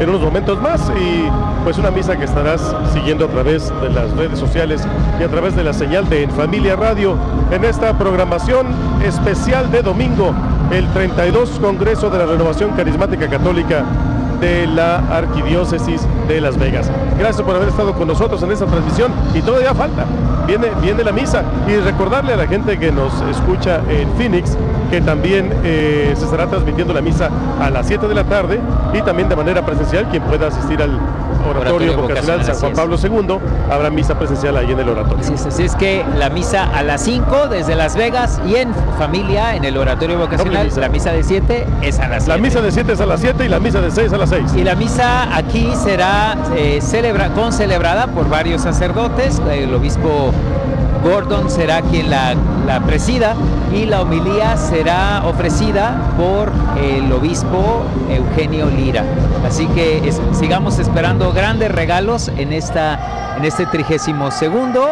en unos momentos más, y pues una misa que estarás siguiendo a través de las redes sociales y a través de la señal de En Familia Radio, en esta programación especial de domingo, el 32 Congreso de la Renovación Carismática Católica de la Arquidiócesis de Las Vegas. Gracias por haber estado con nosotros en esta transmisión, y todavía falta, viene la misa, y recordarle a la gente que nos escucha en Phoenix que también se estará transmitiendo la misa a las 7 de la tarde, y también de manera presencial, quien pueda asistir al Oratorio Vocacional San Juan Pablo II, habrá misa presencial ahí en el oratorio. Así es que la misa a las 5 desde Las Vegas, y en familia en el Oratorio Vocacional, la misa de 7 es a las 7. La misa de 7 es a las 7 y la misa de 6 a las 6. Y la misa aquí será concelebrada por varios sacerdotes. El obispo Gordon será quien la presida, y la homilía será ofrecida por el obispo Eugenio Lira. Así que sigamos esperando grandes regalos en este 32º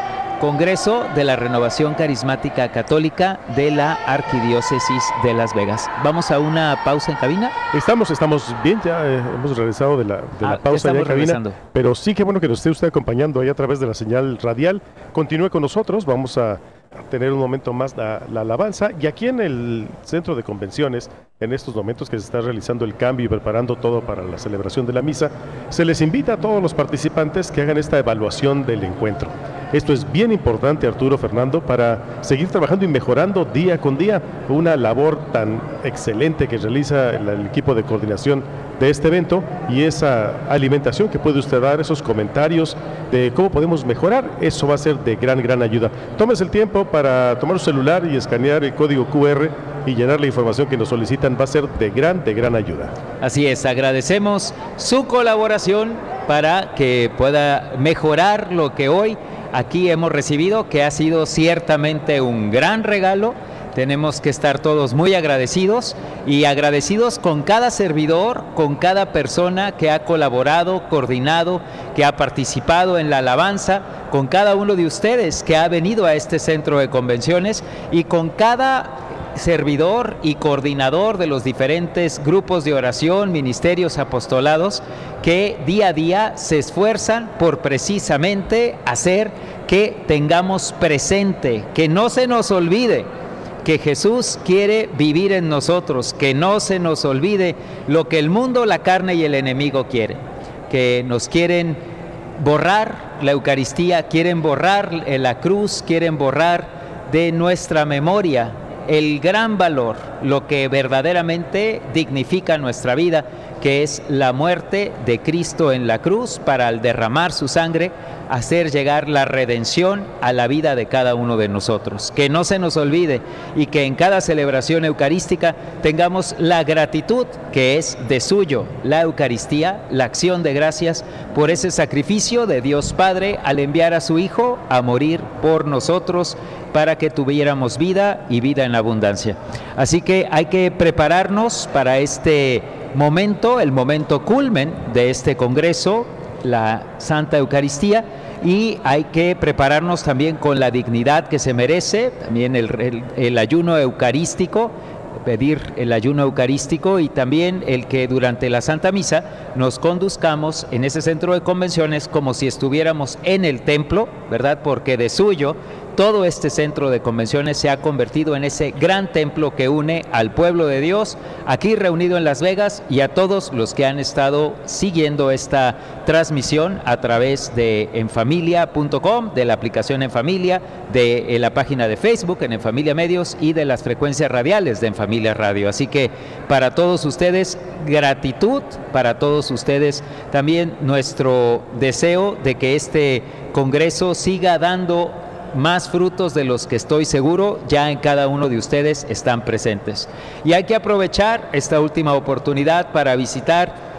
Congreso de la Renovación Carismática Católica de la Arquidiócesis de Las Vegas. ¿Vamos a una pausa en cabina? Estamos bien, ya hemos regresado de la pausa ya en cabina, pero sí, que bueno que nos esté usted acompañando ahí a través de la señal radial. Continúe con nosotros, vamos a tener un momento más la alabanza, y aquí en el centro de convenciones, en estos momentos que se está realizando el cambio y preparando todo para la celebración de la misa, se les invita a todos los participantes que hagan esta evaluación del encuentro. Esto es bien importante, Arturo, Fernando, para seguir trabajando y mejorando día con día una labor tan excelente que realiza el equipo de coordinación de este evento, y esa alimentación que puede usted dar, esos comentarios de cómo podemos mejorar, eso va a ser de gran ayuda. Tómese el tiempo para tomar su celular y escanear el código QR y llenar la información que nos solicitan, va a ser de gran ayuda. Así es, agradecemos su colaboración para que pueda mejorar lo que hoy aquí hemos recibido, que ha sido ciertamente un gran regalo. Tenemos que estar todos muy agradecidos, y agradecidos con cada servidor, con cada persona que ha colaborado, coordinado, que ha participado en la alabanza, con cada uno de ustedes que ha venido a este centro de convenciones, y con cada servidor y coordinador de los diferentes grupos de oración, ministerios, apostolados, que día a día se esfuerzan por precisamente hacer que tengamos presente, que no se nos olvide que Jesús quiere vivir en nosotros, que no se nos olvide lo que el mundo, la carne y el enemigo quieren, que nos quieren borrar la Eucaristía, quieren borrar la cruz, quieren borrar de nuestra memoria el gran valor, lo que verdaderamente dignifica nuestra vida, que es la muerte de Cristo en la cruz, para al derramar su sangre hacer llegar la redención a la vida de cada uno de nosotros. Que no se nos olvide, y que en cada celebración eucarística tengamos la gratitud que es de suyo, la Eucaristía, la acción de gracias por ese sacrificio de Dios Padre al enviar a su Hijo a morir por nosotros, para que tuviéramos vida y vida en abundancia. Así que hay que prepararnos para este momento, el momento culmen de este congreso, la Santa Eucaristía, y hay que prepararnos también con la dignidad que se merece, también el ayuno eucarístico, pedir el ayuno eucarístico, y también el que durante la Santa Misa nos conduzcamos en ese centro de convenciones como si estuviéramos en el templo, ¿verdad? Porque de suyo todo este centro de convenciones se ha convertido en ese gran templo que une al pueblo de Dios aquí reunido en Las Vegas, y a todos los que han estado siguiendo esta transmisión a través de enfamilia.com, de la aplicación En Familia, de la página de Facebook En Familia Medios, y de las frecuencias radiales de En Familia Radio. Así que para todos ustedes, gratitud, para todos ustedes también nuestro deseo de que este congreso siga dando más frutos de los que estoy seguro ya en cada uno de ustedes están presentes. Y hay que aprovechar esta última oportunidad para visitar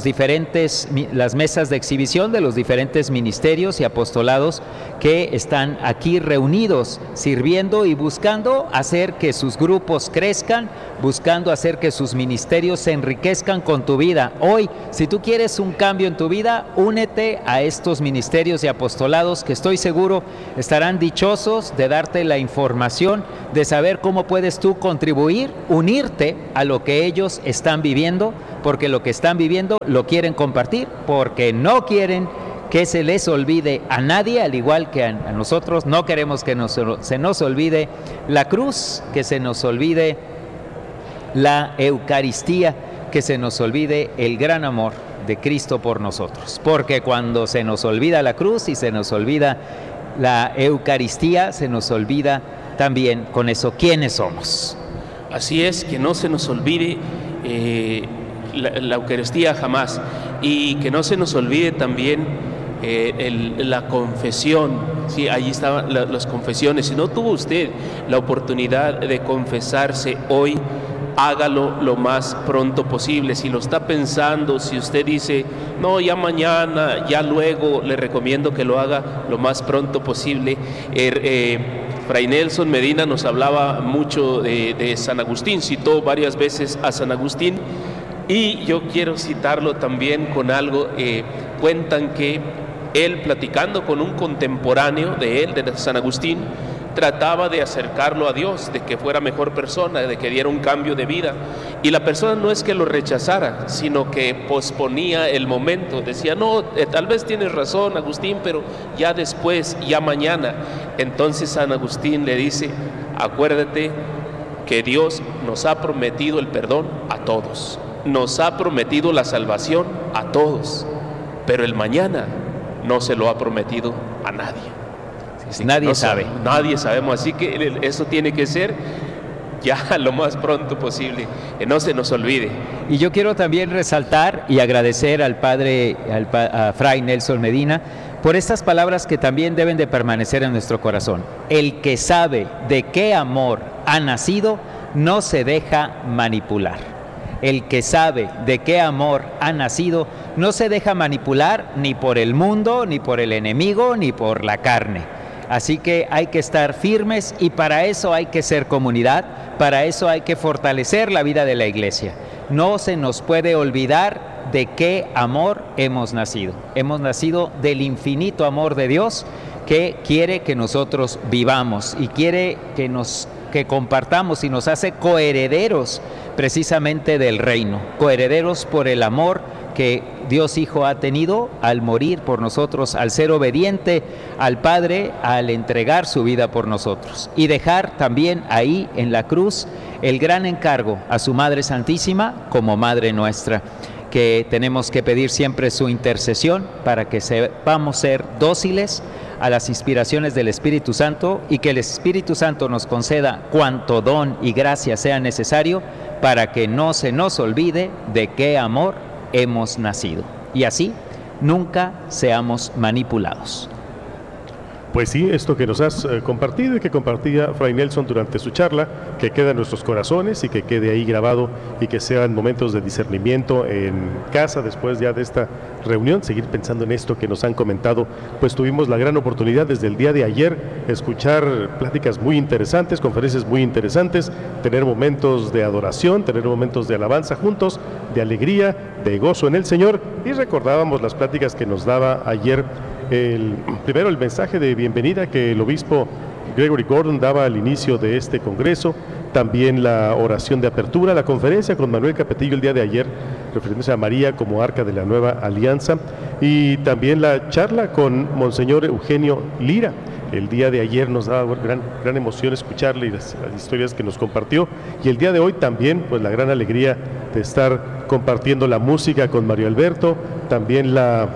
las mesas de exhibición de los diferentes ministerios y apostolados que están aquí reunidos, sirviendo y buscando hacer que sus grupos crezcan, buscando hacer que sus ministerios se enriquezcan con tu vida. Hoy, si tú quieres un cambio en tu vida, únete a estos ministerios y apostolados que estoy seguro estarán dichosos de darte la información, de saber cómo puedes tú contribuir, unirte a lo que ellos están viviendo, porque lo que están viviendo lo quieren compartir, porque no quieren que se les olvide a nadie, al igual que a nosotros. No queremos que se nos olvide la cruz, que se nos olvide la Eucaristía, que se nos olvide el gran amor de Cristo por nosotros. Porque cuando se nos olvida la cruz y se nos olvida la Eucaristía, se nos olvida también con eso quiénes somos. Así es, que no se nos olvide la Eucaristía jamás, y que no se nos olvide también la confesión. Sí, allí estaban las confesiones. Si no tuvo usted la oportunidad de confesarse hoy, hágalo lo más pronto posible. Si lo está pensando, si usted dice, no, ya mañana, ya luego, le recomiendo que lo haga lo más pronto posible. Fray Nelson Medina nos hablaba mucho de San Agustín, citó varias veces a San Agustín, y yo quiero citarlo también con algo. Cuentan que él, platicando con un contemporáneo de él, de San Agustín, trataba de acercarlo a Dios, de que fuera mejor persona, de que diera un cambio de vida, y la persona no es que lo rechazara, sino que posponía el momento. Decía, no, tal vez tienes razón, Agustín, pero ya después, ya mañana. Entonces San Agustín le dice, acuérdate que Dios nos ha prometido el perdón a todos, nos ha prometido la salvación a todos, pero el mañana no se lo ha prometido a nadie. Nadie sabe. Nadie sabemos, así que eso tiene que ser ya lo más pronto posible, que no se nos olvide. Y yo quiero también resaltar y agradecer al padre, a Fray Nelson Medina, por estas palabras que también deben de permanecer en nuestro corazón. El que sabe de qué amor ha nacido, no se deja manipular. El que sabe de qué amor ha nacido, no se deja manipular ni por el mundo, ni por el enemigo, ni por la carne. Así que hay que estar firmes, y para eso hay que ser comunidad, para eso hay que fortalecer la vida de la iglesia. No se nos puede olvidar de qué amor hemos nacido. Hemos nacido del infinito amor de Dios, que quiere que nosotros vivamos y quiere que compartamos, y nos hace coherederos precisamente del reino, coherederos por el amor que Dios Hijo ha tenido al morir por nosotros, al ser obediente al Padre, al entregar su vida por nosotros, y dejar también ahí en la cruz el gran encargo a su Madre Santísima como Madre nuestra, que tenemos que pedir siempre su intercesión para que sepamos ser dóciles a las inspiraciones del Espíritu Santo, y que el Espíritu Santo nos conceda cuanto don y gracia sea necesario para que no se nos olvide de qué amor hemos nacido, y así nunca seamos manipulados. Pues sí, esto que nos has compartido y que compartía Fray Nelson durante su charla, que queda en nuestros corazones y que quede ahí grabado, y que sean momentos de discernimiento en casa después ya de esta reunión, seguir pensando en esto que nos han comentado. Pues tuvimos la gran oportunidad desde el día de ayer escuchar pláticas muy interesantes, conferencias muy interesantes, tener momentos de adoración, tener momentos de alabanza juntos, de alegría, de gozo en el Señor, y recordábamos las pláticas que nos daba ayer primero el mensaje de bienvenida que el obispo Gregory Gordon daba al inicio de este congreso, también la oración de apertura, la conferencia con Manuel Capetillo el día de ayer, refiriéndose a María como arca de la nueva alianza, y también la charla con Monseñor Eugenio Lira. El día de ayer nos daba gran emoción escucharle y las historias que nos compartió, y el día de hoy también pues la gran alegría de estar compartiendo la música con Mario Alberto, también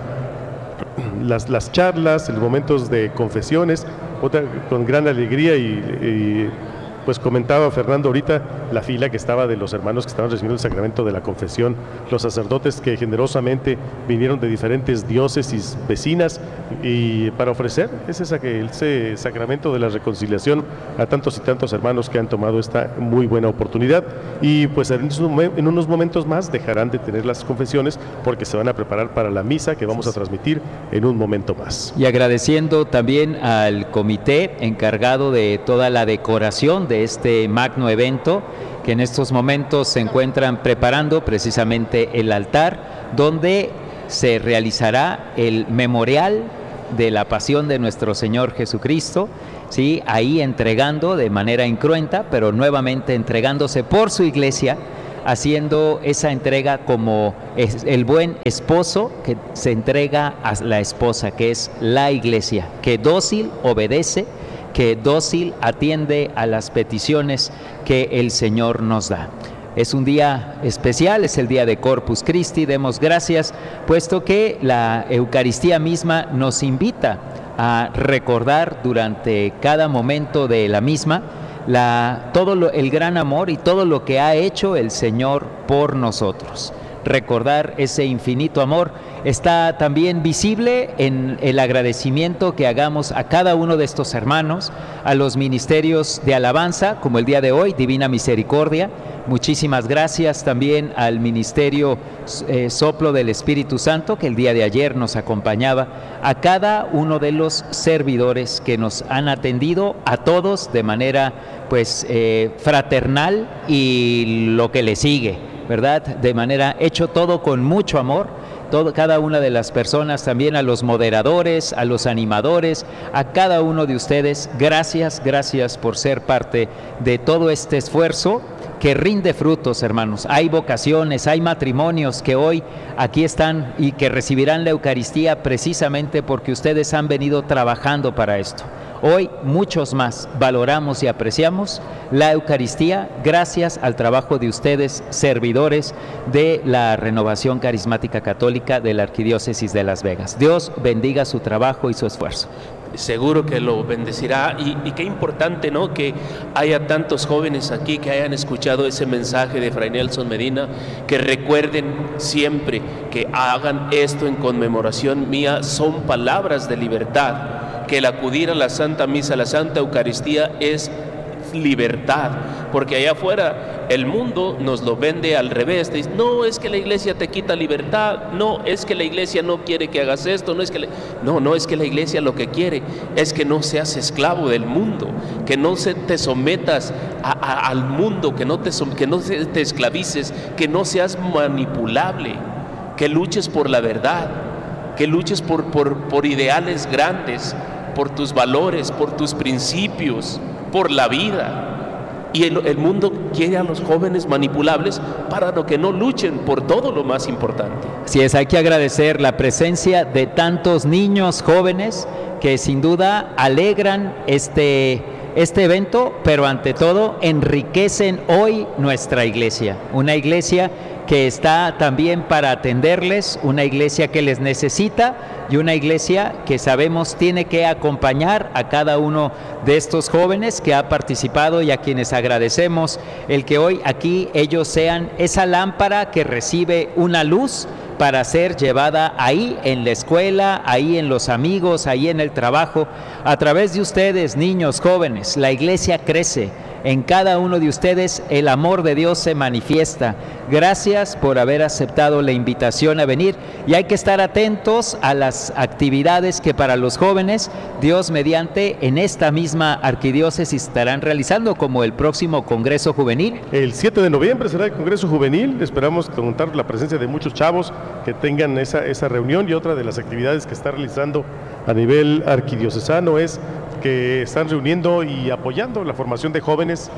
las charlas, los momentos de confesiones, con gran alegría, y pues comentaba Fernando ahorita la fila que estaba de los hermanos que estaban recibiendo el sacramento de la confesión, los sacerdotes que generosamente vinieron de diferentes diócesis vecinas y para ofrecer ese sacramento de la reconciliación a tantos y tantos hermanos que han tomado esta muy buena oportunidad. Y pues en unos momentos más dejarán de tener las confesiones, porque se van a preparar para la misa que vamos a transmitir en un momento más. Y agradeciendo también al comité encargado de toda la decoración de este magno evento, que en estos momentos se encuentran preparando precisamente el altar donde se realizará el memorial de la pasión de nuestro Señor Jesucristo, ¿sí? Ahí entregando de manera incruenta, pero nuevamente entregándose por su iglesia haciendo esa entrega como el buen esposo que se entrega a la esposa, que es la iglesia, que dócil obedece, que dócil atiende a las peticiones que el Señor nos da. Es un día especial, es el día de Corpus Christi, demos gracias, puesto que la Eucaristía misma nos invita a recordar durante cada momento de la misma el gran amor y todo lo que ha hecho el Señor por nosotros. Recordar ese infinito amor está también visible en el agradecimiento que hagamos a cada uno de estos hermanos, a los ministerios de alabanza, como el día de hoy, Divina Misericordia. Muchísimas gracias también al Ministerio Soplo del Espíritu Santo, que el día de ayer nos acompañaba, a cada uno de los servidores que nos han atendido, a todos de manera fraternal y lo que le sigue, ¿verdad? De manera, hecho todo con mucho amor, cada una de las personas, también a los moderadores, a los animadores, a cada uno de ustedes, gracias por ser parte de todo este esfuerzo que rinde frutos, hermanos. Hay vocaciones, hay matrimonios que hoy aquí están y que recibirán la Eucaristía precisamente porque ustedes han venido trabajando para esto. Hoy muchos más valoramos y apreciamos la Eucaristía gracias al trabajo de ustedes, servidores de la Renovación Carismática Católica de la Arquidiócesis de Las Vegas. Dios bendiga su trabajo y su esfuerzo. Seguro que lo bendecirá y qué importante, ¿no?, que haya tantos jóvenes aquí que hayan escuchado ese mensaje de Fray Nelson Medina, que recuerden siempre que hagan esto en conmemoración mía, son palabras de libertad, que el acudir a la Santa Misa, a la Santa Eucaristía es libertad, porque allá afuera el mundo nos lo vende al revés, te dice, no, es que la iglesia te quita libertad, no, es que la iglesia no quiere que hagas esto, no es que la iglesia lo que quiere es que no seas esclavo del mundo, que no te sometas al mundo, que no te esclavices, que no seas manipulable, que luches por la verdad, que luches por ideales grandes, por tus valores, por tus principios, por la vida. Y el mundo quiere a los jóvenes manipulables para que no luchen por todo lo más importante. Así es, hay que agradecer la presencia de tantos niños jóvenes que sin duda alegran este evento, pero ante todo enriquecen hoy nuestra iglesia, una iglesia que está también para atenderles, una iglesia que les necesita y una iglesia que sabemos tiene que acompañar a cada uno de estos jóvenes que ha participado y a quienes agradecemos el que hoy aquí ellos sean esa lámpara que recibe una luz para ser llevada ahí en la escuela, ahí en los amigos, ahí en el trabajo. A través de ustedes, niños, jóvenes, la iglesia crece. En cada uno de ustedes el amor de Dios se manifiesta. Gracias por haber aceptado la invitación a venir y hay que estar atentos a las actividades que para los jóvenes, Dios mediante, en esta misma arquidiócesis estarán realizando, como el próximo Congreso Juvenil. El 7 de noviembre será el Congreso Juvenil, esperamos contar la presencia de muchos chavos que tengan esa reunión, y otra de las actividades que está realizando a nivel arquidiocesano es que están reuniendo y apoyando la formación de jóvenes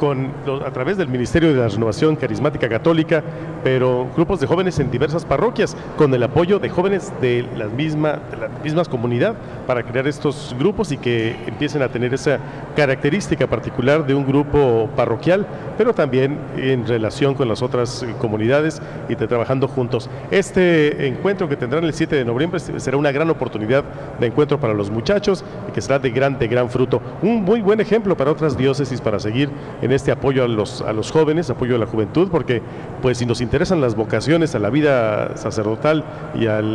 a través del Ministerio de la Renovación Carismática Católica, pero grupos de jóvenes en diversas parroquias, con el apoyo de jóvenes de la misma comunidad, para crear estos grupos y que empiecen a tener esa característica particular de un grupo parroquial, pero también en relación con las otras comunidades y trabajando juntos. Este encuentro que tendrán el 7 de noviembre será una gran oportunidad de encuentro para los muchachos y que será de gran fruto. Un muy buen ejemplo para otras diócesis para seguir en este apoyo a los jóvenes, apoyo a la juventud, porque pues si nos interesan las vocaciones a la vida sacerdotal y a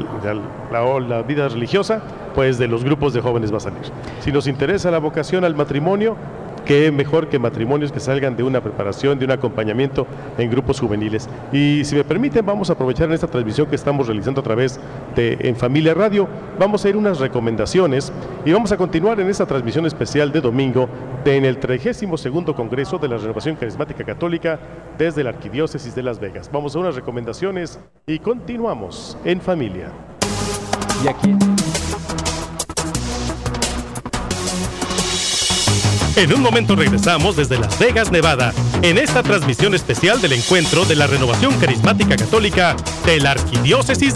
la vida religiosa, pues de los grupos de jóvenes va a salir. Si nos interesa la vocación al matrimonio, qué mejor que matrimonios que salgan de una preparación, de un acompañamiento en grupos juveniles. Y si me permiten, vamos a aprovechar en esta transmisión que estamos realizando a través de En Familia Radio, vamos a ir unas recomendaciones y vamos a continuar en esta transmisión especial de domingo en el 32º Congreso de la Renovación Carismática Católica desde la Arquidiócesis de Las Vegas. Vamos a unas recomendaciones y continuamos en familia. Y aquí En un momento regresamos desde Las Vegas, Nevada, en esta transmisión especial del encuentro de la Renovación Carismática Católica de la Arquidiócesis